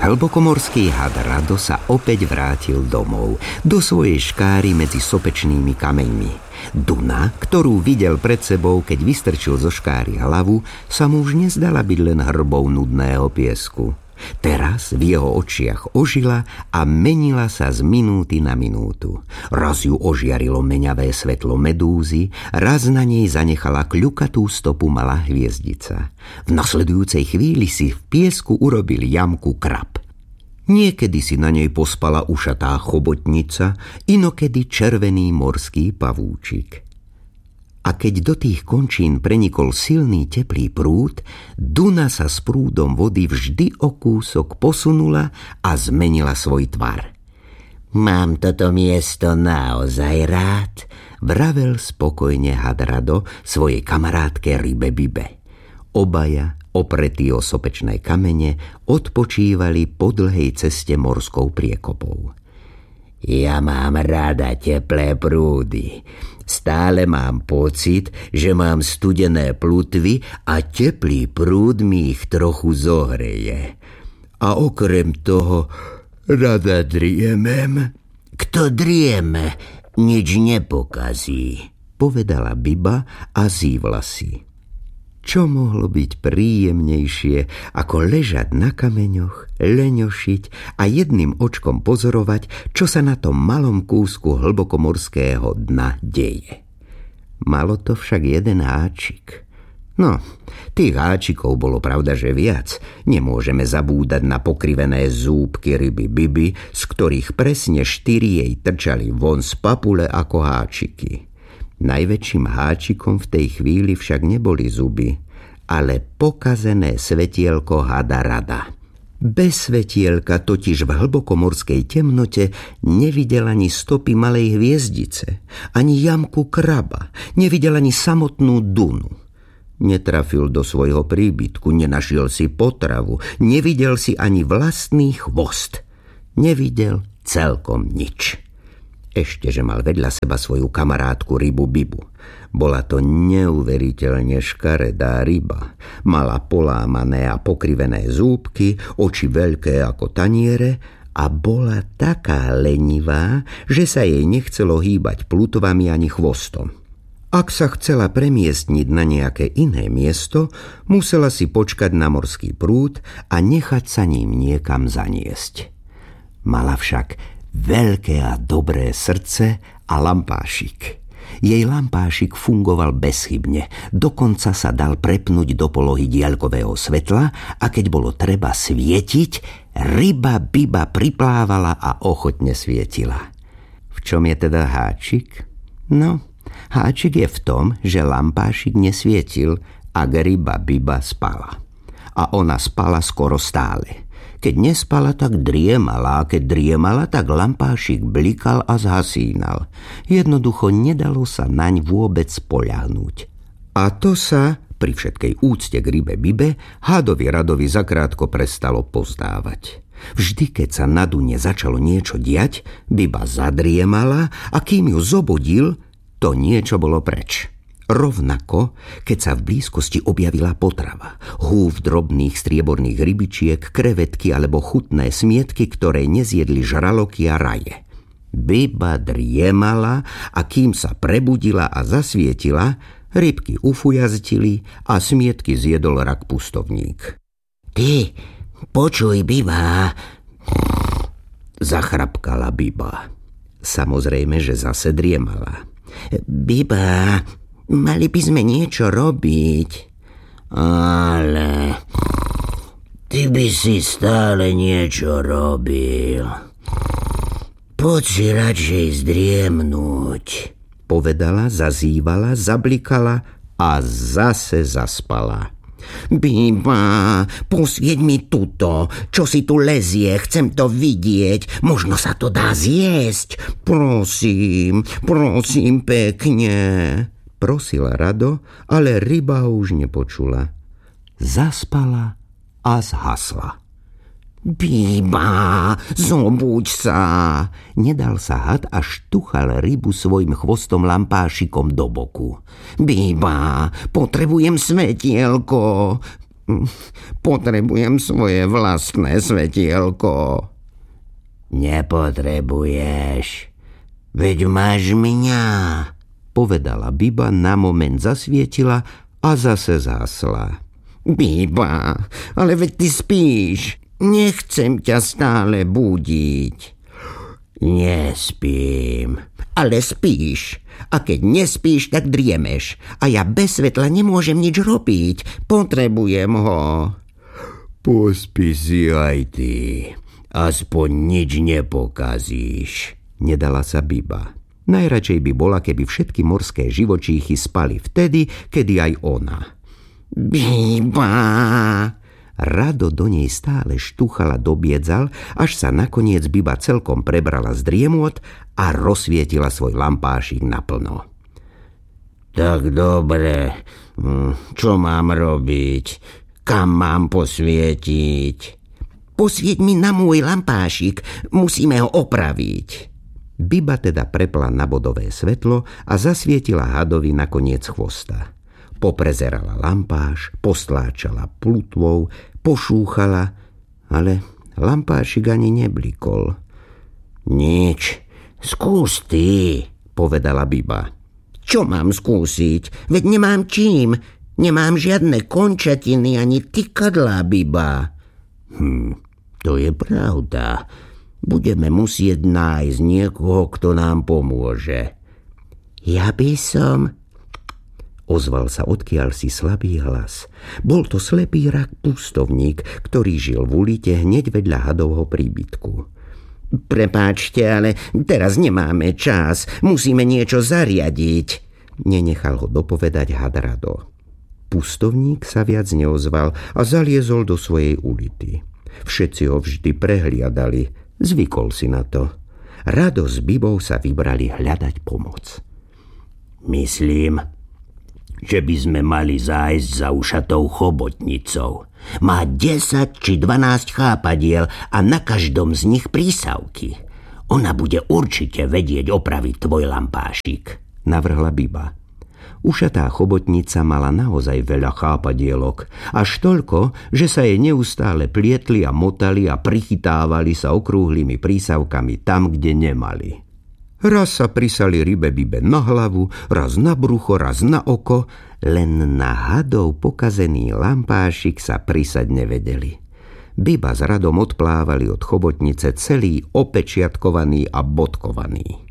Hlbokomorský had Rado sa opäť vrátil domov, do svojej škáry medzi sopečnými kameňmi. Duna, ktorú videl pred sebou, keď vystrčil zo škáry hlavu, sa mu už nezdala byť len hrbou nudného piesku. Teraz v jeho očiach ožila a menila sa z minúty na minútu. Raz ju ožiarilo meňavé svetlo medúzy, raz na nej zanechala kľukatú stopu malá hviezdica. V nasledujúcej chvíli si v piesku urobil jamku krab. Niekedy si na nej pospala ušatá chobotnica, inokedy červený morský pavúčik. A keď do tých končín prenikol silný teplý prúd, Duna sa s prúdom vody vždy o kúsok posunula a zmenila svoj tvar. Mám toto miesto naozaj rád, vravel spokojne had Rado svojej kamarátke rybe Bibe. Obaja, opretí o sopečné kamene, odpočívali po dlhej ceste morskou priekopou. Ja mám rada teplé prúdy. Stále mám pocit, že mám studené plutvy a teplý prúd mi ich trochu zohreje. A okrem toho rada driemem. Kto drieme, nič nepokazí, povedala Biba a zívla si. Čo mohlo byť príjemnejšie, ako ležať na kameňoch, leňošiť a jedným očkom pozorovať, čo sa na tom malom kúsku hlbokomorského dna deje. Malo to však jeden háčik. No, tých háčikov bolo pravda, že viac. Nemôžeme zabúdať na pokrivené zúbky ryby Biby, z ktorých presne 4 jej trčali von z papule ako háčiky. Najväčším háčikom v tej chvíli však neboli zuby, ale pokazené svetielko hada Rada. Bez svetielka totiž v hlbokomorskej temnote nevidel ani stopy malej hviezdice, ani jamku kraba, nevidel ani samotnú Dunu. Netrafil do svojho príbytku, nenašiel si potravu, nevidel si ani vlastný chvost. Nevidel celkom nič. Ešte, že mal vedľa seba svoju kamarátku rybu Bibu. Bola to neuveriteľne škaredá ryba. Mala polámané a pokrivené zúbky, oči veľké ako taniere a bola taká lenivá, že sa jej nechcelo hýbať plutvami ani chvostom. Ak sa chcela premiestniť na nejaké iné miesto, musela si počkať na morský prúd a nechať sa ním niekam zaniesť. Mala však veľké a dobré srdce a lampášik. Jej lampášik fungoval bezchybne, dokonca sa dal prepnúť do polohy diaľkového svetla a keď bolo treba svietiť, ryba Biba priplávala a ochotne svietila. V čom je teda háčik? No, háčik je v tom, že lampášik nesvietil, ak ryba Biba spala. A ona spala skoro stále. Keď nespala, tak driemala, a keď driemala, tak lampášik blikal a zhasínal. Jednoducho nedalo sa naň vôbec spoľahnúť. A to sa, pri všetkej úcte k rybe Bibe, hadovi Radovi zakrátko prestalo pozdávať. Vždy, keď sa na Dune začalo niečo diať, Biba zadriemala a kým ju zobudil, to niečo bolo preč. Rovnako, keď sa v blízkosti objavila potrava, húf drobných strieborných rybičiek, krevetky alebo chutné smietky, ktoré nezjedli žraloky a raje. Biba driemala a kým sa prebudila a zasvietila, rybky ufujazdili a smietky zjedol rak pustovník. Ty, počuj, Biba, zachrapkala Biba. Samozrejme, že zase driemala. Biba, mali by sme niečo robiť. Ale ty by si stále niečo robil. Poď si radšej zdriemnúť, povedala, zazývala, zablikala a zase zaspala. Biba, posvieť mi tuto, čo si tu lezie, chcem to vidieť, možno sa to dá zjesť. Prosím pekne, prosila Rado, ale ryba ho už nepočula. Zaspala a zhasla. Biba, zobuď sa, nedal sa had a štuchal rybu svojim chvostom lampášikom do boku. Biba, potrebujem svetielko, Potrebujem svoje vlastné svetielko. Nepotrebuješ, veď máš mňa, povedala Biba, na moment zasvietila a zase zhasla. Biba, ale veď ty spíš. Nechcem ťa stále budiť. Nespím. Ale spíš. A keď nespíš, tak driemeš. A ja bez svetla nemôžem nič robiť. Potrebujem ho. Pospí si aj ty. Aspoň nič nepokazíš, nedala sa Biba. Najradšej by bola, keby všetky morské živočíchy spali vtedy, kedy aj ona. Biba! Rado do nej stále štuchala dobiedzal, až sa nakoniec Biba celkom prebrala z driemôt a rozsvietila svoj lampášik naplno. Tak dobre, čo mám robiť? Kam mám posvietiť? Posvieť mi na môj lampášik, musíme ho opraviť. Biba teda prepla na bodové svetlo a zasvietila hadovi na koniec chvosta. Poprezerala lampáš, postláčala plutvou, pošúchala, ale lampášik ani neblikol. Nič, skús ty, povedala Biba. Čo mám skúsiť? Veď nemám čím. Nemám žiadne končatiny ani tykadlá, Biba. To je pravda. Budeme musieť nájsť niekoho, kto nám pomôže. Ja by som... Ozval sa odkiaľ si slabý hlas. Bol to slepý rak pustovník, ktorý žil v ulite hneď vedľa hadovho príbytku. Prepáčte, ale teraz nemáme čas. Musíme niečo zariadiť. Nenechal ho dopovedať had Rado. Pustovník sa viac neozval a zaliezol do svojej ulity. Všetci ho vždy prehliadali. Zvykol si na to. Rado s Bibou sa vybrali hľadať pomoc. Myslím, že by sme mali zájsť za ušatou chobotnicou. Má 10 či 12 chápadiel a na každom z nich prísavky. Ona bude určite vedieť opraviť tvoj lampášik, navrhla Biba. Ušatá chobotnica mala naozaj veľa chápadielok, až toľko, že sa jej neustále plietli a motali a prichytávali sa okrúhlymi prísavkami tam, kde nemali. Raz sa prisali rybe Bibe na hlavu, raz na brucho, raz na oko, len na hadov pokazený lampášik sa prisať nevedeli. Biba s Radom odplávali od chobotnice celý opečiatkovaný a bodkovaný.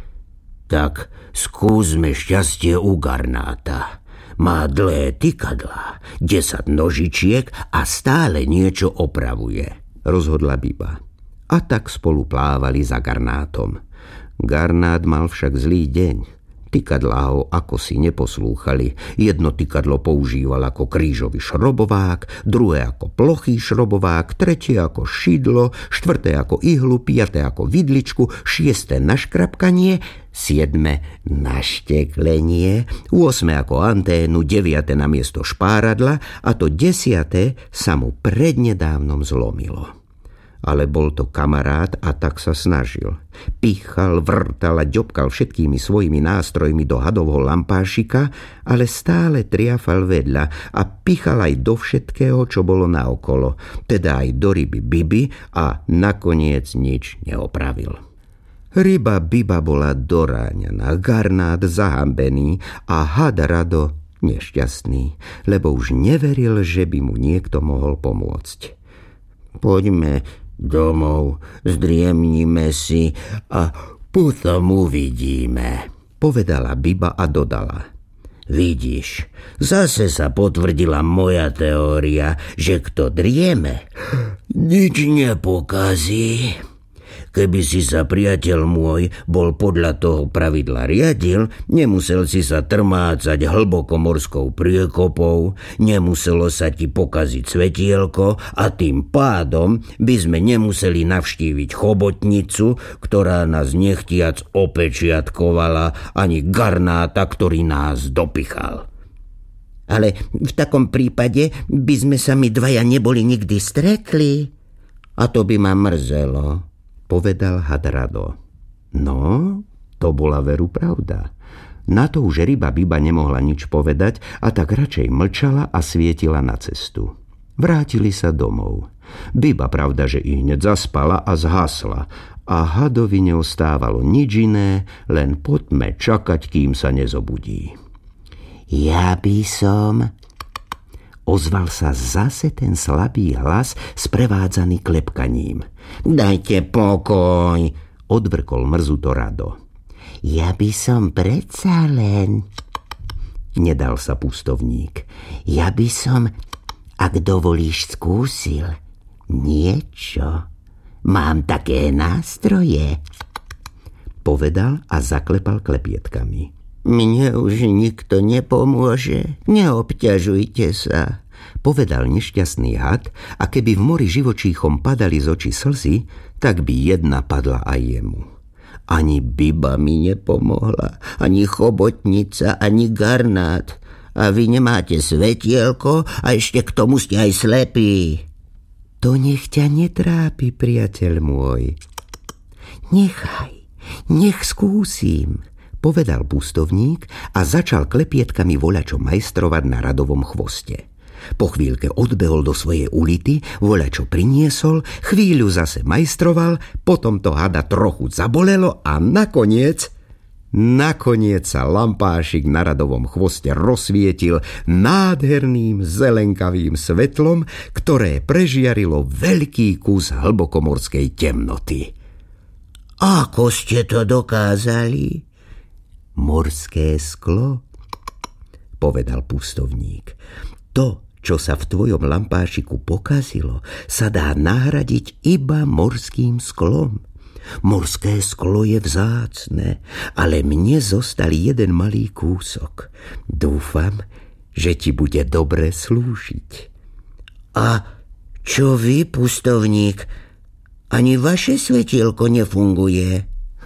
Tak skúsme šťastie u Garnáta. Má dlhé tykadlá, 10 nožičiek a stále niečo opravuje, rozhodla Biba. A tak spolu plávali za Garnátom. Garnát mal však zlý deň. Tykadlá ho akosi neposlúchali. Jedno tykadlo používal ako krížový šrobovák, druhé ako plochý šrobovák, tretie ako šidlo, štvrté ako ihlu, piaté ako vidličku, šiesté na škrapkanie, siedme na šteklenie, 8 ako anténu, 9 na miesto špáradla a to 10 sa mu prednedávnom zlomilo. Ale bol to kamarát a tak sa snažil. Pichal, vrtal a ďobkal všetkými svojimi nástrojmi do hadovho lampášika, ale stále triafal vedľa a pichal aj do všetkého, čo bolo naokolo, teda aj do ryby Biby a nakoniec nič neopravil. Ryba Biba bola doráňaná, Garnát zahambený a had Rado nešťastný, lebo už neveril, že by mu niekto mohol pomôcť. Poďme domov, zdriemnime si a potom uvidíme, povedala Biba a dodala. Vidíš, zase sa potvrdila moja teória, že kto drieme, nič nepokazí. Keby si sa, priateľ môj, bol podľa toho pravidla riadil, nemusel si sa trmácať hlbokomorskou priekopou, nemuselo sa ti pokaziť svetielko a tým pádom by sme nemuseli navštíviť chobotnicu, ktorá nás nechtiac opečiatkovala, ani Garnáta, ktorý nás dopichal. Ale v takom prípade by sme sa my dvaja neboli nikdy stretli. A to by ma mrzelo, povedal had Rado. No, to bola veru pravda. Na to už ryba Biba nemohla nič povedať a tak radšej mlčala a svietila na cestu. Vrátili sa domov. Biba pravda, že i hneď zaspala a zhasla a hadovi neostávalo nič iné, len poďme čakať, kým sa nezobudí. Ja by som... Ozval sa zase ten slabý hlas sprevádzaný klepkaním. Dajte pokoj, odvrkol mrzuto Rado. Ja by som predsa len... Nedal sa pustovník. Ja by som, ak dovolíš, skúsil niečo. Mám také nástroje. Povedal a zaklepal klepietkami. Mne už nikto nepomôže, neobťažujte sa. Povedal nešťastný had a keby v mori živočíchom padali z očí slzy, tak by jedna padla aj jemu. Ani Biba mi nepomohla, ani chobotnica, ani garnát. A vy nemáte svetielko a ešte k tomu ste aj slepí. To nech ťa netrápi, priateľ môj. Nech skúsim, povedal pustovník a začal klepietkami voľačo majstrovať na Radovom chvoste. Po chvíľke odbehol do svojej ulity, voľačo priniesol, chvíľu zase majstroval, potom to hada trochu zabolelo a nakoniec sa lampášik na Radovom chvoste rozsvietil nádherným zelenkavým svetlom, ktoré prežiarilo veľký kus hlbokomorskej temnoty. Ako ste to dokázali? Morské sklo, povedal pustovník. To, čo sa v tvojom lampášiku pokazilo, sa dá nahradiť iba morským sklom. Morské sklo je vzácne, ale mne zostal jeden malý kúsok. Dúfam, že ti bude dobre slúžiť. A čo vy, pustovník? Ani vaše svetielko nefunguje.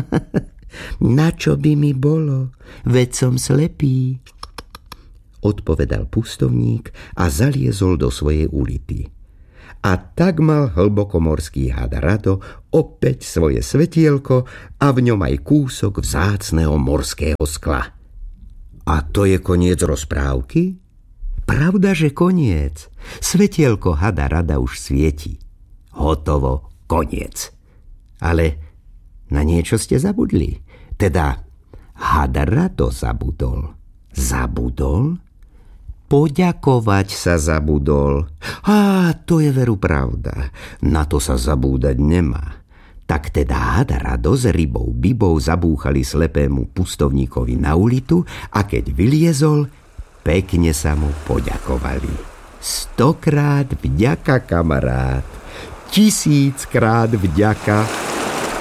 Na čo by mi bolo? Veď som slepý, odpovedal pustovník a zaliezol do svojej ulity. A tak mal hlbokomorský had Rado opäť svoje svetielko a v ňom aj kúsok vzácneho morského skla. A to je koniec rozprávky? Pravda, že koniec. Svetielko hada Rada už svieti. Hotovo, koniec. Ale na niečo ste zabudli. Teda had Rado zabudol. Zabudol? Poďakovať sa zabudol. To je veru pravda. Na to sa zabúdať nemá. Tak teda had Rado s rybou Bibou zabúchali slepému pustovníkovi na ulitu a keď vyliezol, pekne sa mu poďakovali. 100-krát vďaka, kamarát. 1000-krát vďaka.